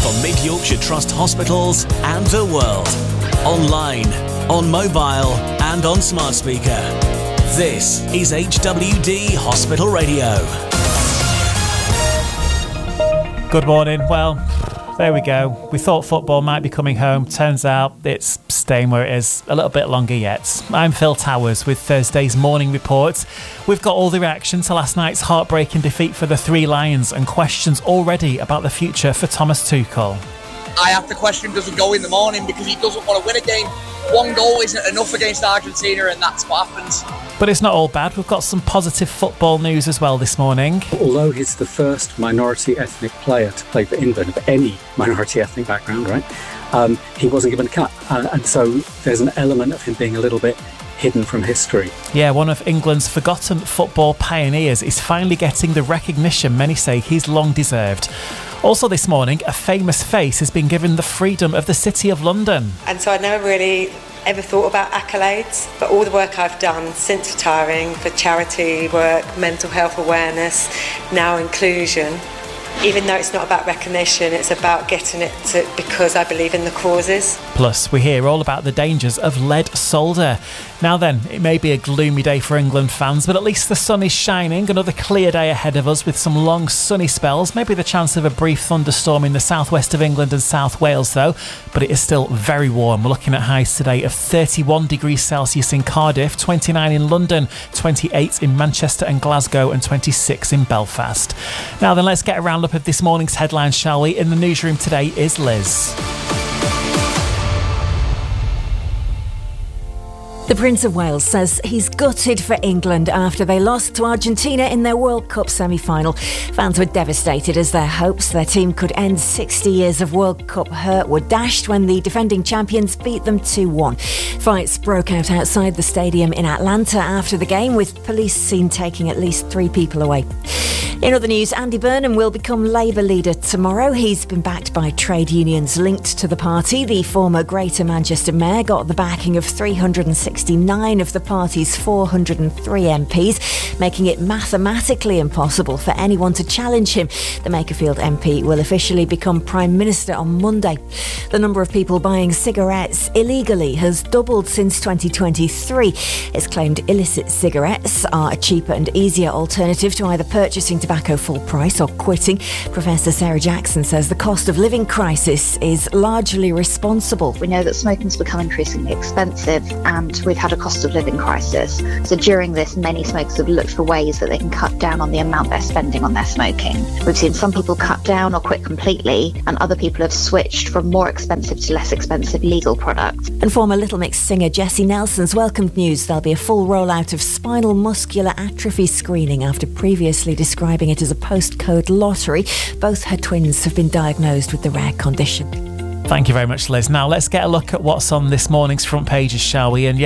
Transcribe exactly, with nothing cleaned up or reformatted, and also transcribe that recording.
for Mid Yorkshire Trust hospitals and the world. Online, on mobile and on smart speaker. This is H W D Hospital Radio. Good morning. Well, there we go. We thought football might be coming home. Turns out it's staying where it is a little bit longer yet. I'm Phil Towers with Thursday's morning report. We've got all the reaction to last night's heartbreaking defeat for the Three Lions and questions already about the future for Thomas Tuchel. I have to question, does he go in the morning because he doesn't want to win a game? One goal isn't enough against Argentina, and that's what happens. But it's not all bad. We've got some positive football news as well this morning. Although he's the first minority ethnic player to play for England of any minority ethnic background, right? Um, he wasn't given a cap. Uh, and so there's an element of him being a little bit hidden from history. Yeah, one of England's forgotten football pioneers is finally getting the recognition many say he's long deserved. Also this morning, a famous face has been given the freedom of the City of London. And so I never really ever thought about accolades, but all the work I've done since retiring for charity work, mental health awareness, now inclusion, even though it's not about recognition, it's about getting it to, because I believe in the causes. Plus, we hear all about the dangers of lead solder. Now then, it may be a gloomy day for England fans, but at least the sun is shining. Another clear day ahead of us with some long sunny spells. Maybe the chance of a brief thunderstorm in the southwest of England and South Wales though. But it is still very warm. We're looking at highs today of thirty-one degrees Celsius in Cardiff, twenty-nine in London, twenty-eight in Manchester and Glasgow and twenty-six in Belfast. Now then, let's get a roundup of this morning's headlines, shall we? In the newsroom today is Liz. The Prince of Wales says he's gutted for England after they lost to Argentina in their World Cup semi-final. Fans were devastated as their hopes their team could end sixty years of World Cup hurt were dashed when the defending champions beat them two one. Fights broke out outside the stadium in Atlanta after the game, with police seen taking at least three people away. In other news, Andy Burnham will become Labour leader tomorrow. He's been backed by trade unions linked to the party. The former Greater Manchester mayor got the backing of three hundred sixty-nine of the party's four hundred three M Ps, making it mathematically impossible for anyone to challenge him. The Makerfield M P will officially become Prime Minister on Monday. The number of people buying cigarettes illegally has doubled since twenty twenty-three. It's claimed illicit cigarettes are a cheaper and easier alternative to either purchasing tobacco full price or quitting. Professor Sarah Jackson says the cost of living crisis is largely responsible. We know that smoking's become increasingly expensive and we've had a cost of living crisis. So during this, many smokers have looked for ways that they can cut down on the amount they're spending on their smoking. We've seen some people cut down or quit completely, and other people have switched from more expensive to less expensive legal products. And former Little Mix singer Jessie Nelson's welcomed news. There'll be a full rollout of spinal muscular atrophy screening after previously describing it as a postcode lottery. Both her twins have been diagnosed with the rare condition. Thank you very much, Liz. Now let's get a look at what's on this morning's front pages, shall we? And